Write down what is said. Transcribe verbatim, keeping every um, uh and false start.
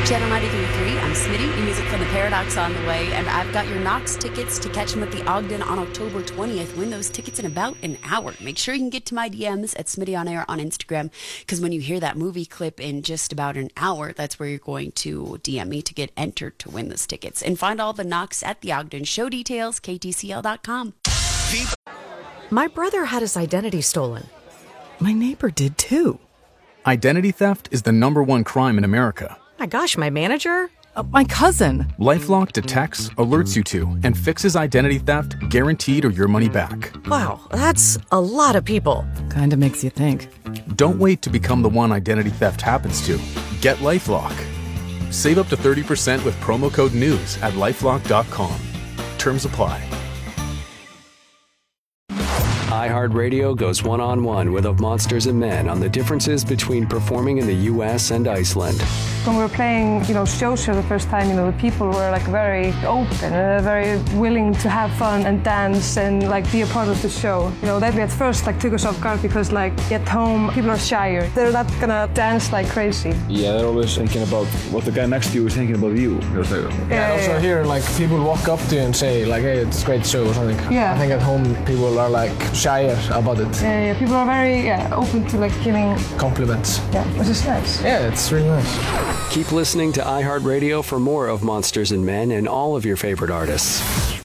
Channel ninety-three point three, I'm Smitty, new music from The Paradox on the way, and I've got your Knox tickets to catch them at the Ogden on October twentieth. Win those tickets in about an hour. Make sure you can get to my D Ms at Smitty on Air on Instagram, because when you hear that movie clip in just about an hour, that's where you're going to D M me to get entered to win those tickets. And find all the Knox at the Ogden show details, K T C L dot com. My brother had his identity stolen. My neighbor did too. Identity theft is the number one crime in America. My gosh, my manager? Uh, my cousin. LifeLock detects, alerts you to, and fixes identity theft guaranteed or your money back. Wow, that's a lot of people. Kinda makes you think. Don't wait to become the one identity theft happens to. Get LifeLock. Save up to thirty percent with promo code NEWS at lifelock dot com. Terms apply. iHeartRadio goes one-on-one with Of Monsters and Men on the differences between performing in the U S and Iceland. When we were playing, you know, shows for the first time, you know, the people were like very open and very willing to have fun and dance and like be a part of the show. You know, that we at first like took us off guard because like at home people are shyer. They're not gonna dance like crazy. Yeah, they're always thinking about what the guy next to you is thinking about you. Yeah, yeah, also here like people walk up to you and say like, hey, it's a great show or something. Yeah. I think at home people are like shyer about it. Yeah, yeah, people are very yeah open to like giving compliments. Yeah, which is nice. Yeah, it's really nice. Keep listening to iHeartRadio for more of Monsters and Men and all of your favorite artists.